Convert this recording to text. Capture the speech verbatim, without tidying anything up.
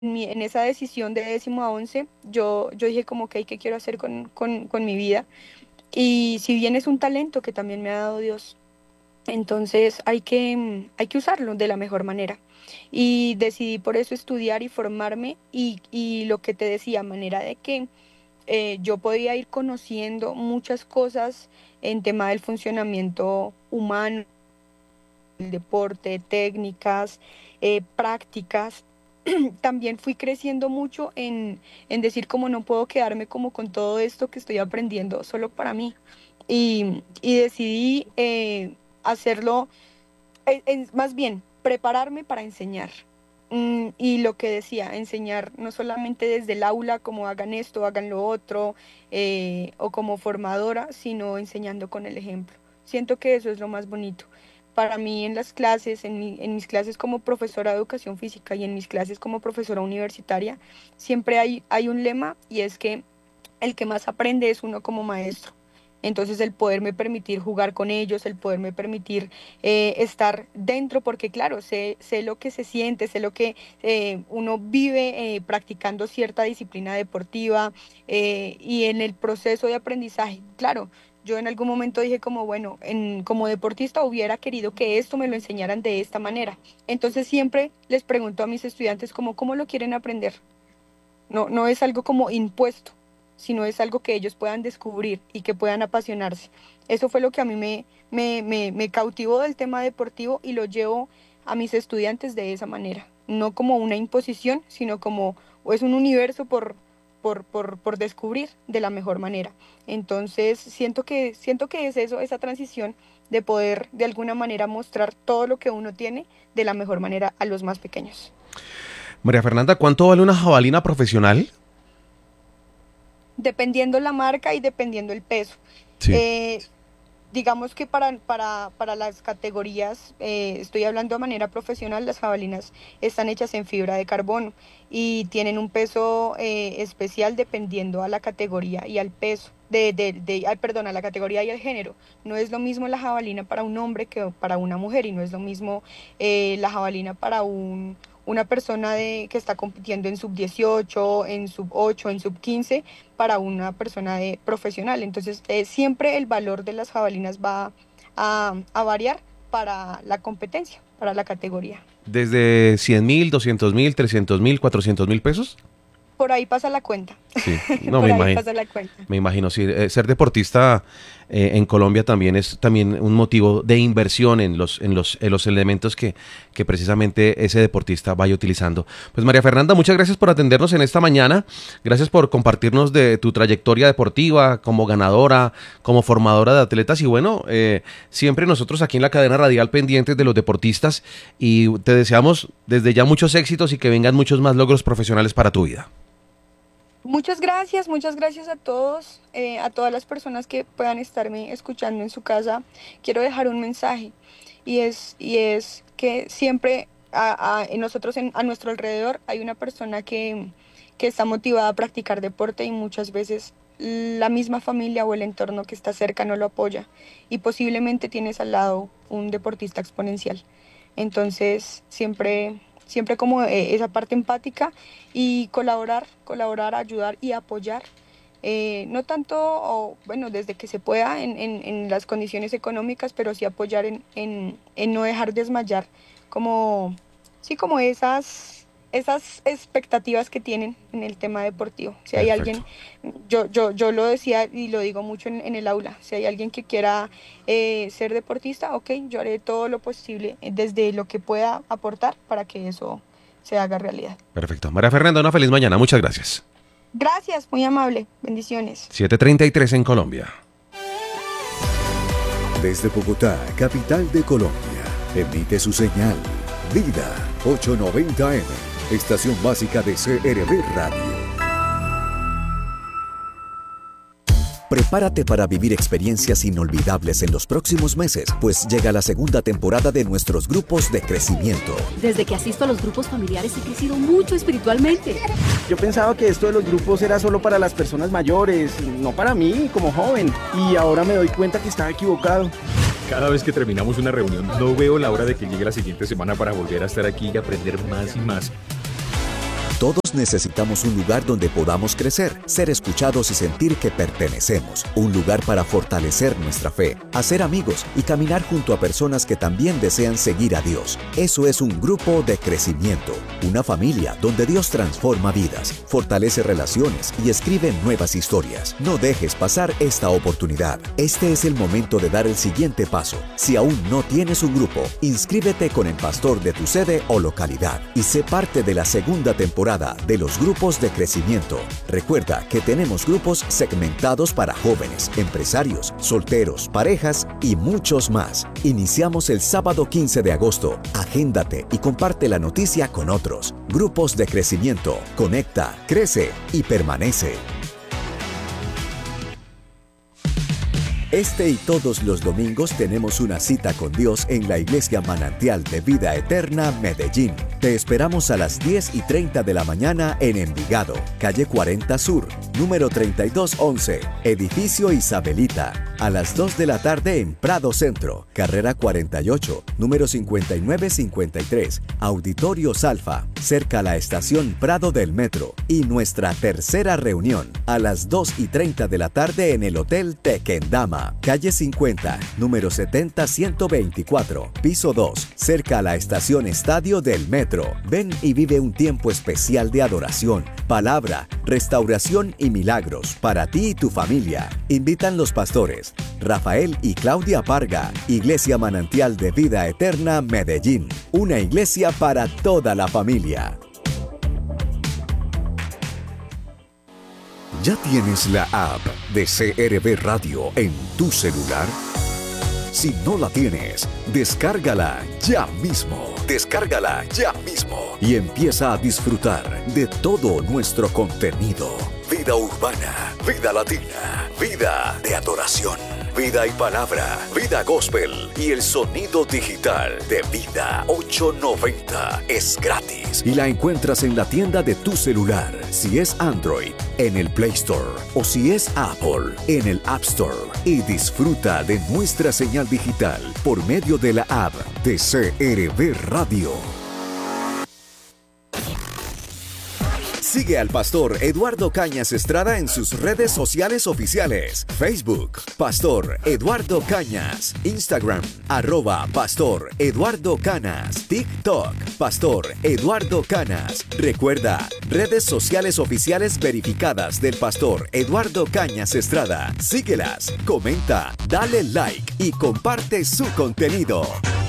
mi- en esa decisión de décimo a once, yo, yo dije como, ok, ¿qué quiero hacer con, con, con mi vida? Y si bien es un talento que también me ha dado Dios, entonces hay que, mm, hay que usarlo de la mejor manera. Y decidí por eso estudiar y formarme y, y lo que te decía, manera de que eh, yo podía ir conociendo muchas cosas en tema del funcionamiento humano, el deporte, técnicas, eh, prácticas. También fui creciendo mucho en, en decir como no puedo quedarme como con todo esto que estoy aprendiendo solo para mí. Y, y decidí eh, hacerlo, eh, en- más bien, prepararme para enseñar. Mm, y lo que decía, enseñar no solamente desde el aula, como hagan esto, hagan lo otro, eh, o como formadora, sino enseñando con el ejemplo. Siento que eso es lo más bonito. Para mí en las clases, en mi- en mis clases como profesora de educación física y en mis clases como profesora universitaria, siempre hay, hay un lema y es que el que más aprende es uno como maestro. Entonces el poderme permitir jugar con ellos, el poderme permitir eh, estar dentro, porque claro, sé, sé lo que se siente, sé lo que eh, uno vive eh, practicando cierta disciplina deportiva eh, y en el proceso de aprendizaje. Claro, yo en algún momento dije como, bueno, en, como deportista hubiera querido que esto me lo enseñaran de esta manera. Entonces siempre les pregunto a mis estudiantes como, ¿cómo lo quieren aprender? No, no es algo como impuesto, sino es algo que ellos puedan descubrir y que puedan apasionarse. Eso fue lo que a mí me, me, me, me cautivó del tema deportivo y lo llevo a mis estudiantes de esa manera. No como una imposición, sino como o es un universo por, por, por, por descubrir de la mejor manera. Entonces, siento que, siento que es eso, esa transición de poder de alguna manera mostrar todo lo que uno tiene de la mejor manera a los más pequeños. María Fernanda, ¿cuánto vale una jabalina profesional? Dependiendo la marca y dependiendo el peso. Sí. Eh, digamos que para, para, para las categorías, eh, estoy hablando de manera profesional, las jabalinas están hechas en fibra de carbono y tienen un peso eh, especial dependiendo a la categoría y al peso. De, de, de, ay, perdón, a la categoría y al género. No es lo mismo la jabalina para un hombre que para una mujer y no es lo mismo eh, la jabalina para un, una persona de, que está compitiendo en sub dieciocho en sub ocho en sub quince para una persona de, profesional. Entonces, eh, siempre el valor de las jabalinas va a, a variar para la competencia, para la categoría. Desde cien mil, doscientos mil, trescientos mil, cuatrocientos mil pesos. Por ahí pasa la cuenta. Sí, no me Por ahí imagino. pasa la cuenta. Me imagino, sí. Eh, ser deportista eh, en Colombia también es también un motivo de inversión en los, en los, en los elementos que, que precisamente ese deportista vaya utilizando. Pues María Fernanda, muchas gracias por atendernos en esta mañana. Gracias por compartirnos de tu trayectoria deportiva como ganadora, como formadora de atletas. Y bueno, eh, siempre nosotros aquí en la cadena radial pendientes de los deportistas y te deseamos desde ya muchos éxitos y que vengan muchos más logros profesionales para tu vida. Muchas gracias, muchas gracias a todos, eh, a todas las personas que puedan estarme escuchando en su casa. Quiero dejar un mensaje y es, y es que siempre a, a- en nosotros, en- a nuestro alrededor, hay una persona que, que está motivada a practicar deporte y muchas veces la misma familia o el entorno que está cerca no lo apoya y posiblemente tienes al lado un deportista exponencial. Entonces, siempre, siempre como eh, esa parte empática y colaborar, colaborar, ayudar y apoyar. Eh, no tanto, o, bueno, desde que se pueda en, en, en las condiciones económicas, pero sí apoyar en, en, en no dejar desmayar, como, sí, como esas, esas expectativas que tienen en el tema deportivo. Si hay Perfecto. alguien, yo, yo, yo lo decía y lo digo mucho en, en el aula, si hay alguien que quiera eh, ser deportista, ok, yo haré todo lo posible eh, desde lo que pueda aportar para que eso se haga realidad. Perfecto. María Fernanda, una feliz mañana. Muchas gracias. Gracias, muy amable. Bendiciones. siete treinta y tres en Colombia. Desde Bogotá, capital de Colombia, emite su señal Vida ochocientos noventa M, estación básica de C R B Radio. Prepárate para vivir experiencias inolvidables en los próximos meses, pues llega la segunda temporada de nuestros grupos de crecimiento. Desde que asisto a los grupos familiares he crecido mucho espiritualmente. Yo pensaba que esto de los grupos era solo para las personas mayores, no para mí como joven. Y ahora me doy cuenta que estaba equivocado. Cada vez que terminamos una reunión no veo la hora de que llegue la siguiente semana para volver a estar aquí y aprender más y más. Todos necesitamos un lugar donde podamos crecer, ser escuchados y sentir que pertenecemos. Un lugar para fortalecer nuestra fe, hacer amigos y caminar junto a personas que también desean seguir a Dios. Eso es un grupo de crecimiento, una familia donde Dios transforma vidas, fortalece relaciones y escribe nuevas historias. No dejes pasar esta oportunidad. Este es el momento de dar el siguiente paso. Si aún no tienes un grupo, inscríbete con el pastor de tu sede o localidad y sé parte de la segunda temporada de los grupos de crecimiento. Recuerda que tenemos grupos segmentados para jóvenes, empresarios, solteros, parejas y muchos más. Iniciamos el sábado quince de agosto. Agéndate y comparte la noticia con otros. Grupos de crecimiento. Conecta, crece y permanece. Este y todos los domingos tenemos una cita con Dios en la Iglesia Manantial de Vida Eterna, Medellín. Te esperamos a las diez y treinta de la mañana en Envigado, calle cuarenta Sur, número treinta y dos once, edificio Isabelita. A las dos de la tarde en Prado Centro, carrera cuarenta y ocho, número cincuenta y nueve cincuenta y tres, Auditorio Salfa, cerca a la estación Prado del Metro. Y nuestra tercera reunión, a las dos y treinta de la tarde en el Hotel Tequendama, calle cincuenta, número setenta ciento veinticuatro, piso dos, cerca a la estación Estadio del Metro. Ven y vive un tiempo especial de adoración, palabra, restauración y milagros para ti y tu familia. Invitan los pastores Rafael y Claudia Parga. Iglesia Manantial de Vida Eterna, Medellín. Una iglesia para toda la familia. ¿Ya tienes la app de C R V Radio en tu celular? Si no la tienes, descárgala ya mismo. Descárgala ya mismo y empieza a disfrutar de todo nuestro contenido. Vida urbana, vida latina, vida de adoración, vida y palabra, vida gospel y el sonido digital de Vida ochocientos noventa es gratis y la encuentras en la tienda de tu celular. Si es Android, en el Play Store o si es Apple, en el App Store. Y disfruta de nuestra señal digital por medio de la app de C R V Radio. Sigue al pastor Eduardo Cañas Estrada en sus redes sociales oficiales. Facebook, Pastor Eduardo Cañas. Instagram, arroba Pastor Eduardo Canas. TikTok, Pastor Eduardo Canas. Recuerda, redes sociales oficiales verificadas del pastor Eduardo Cañas Estrada. Síguelas, comenta, dale like y comparte su contenido.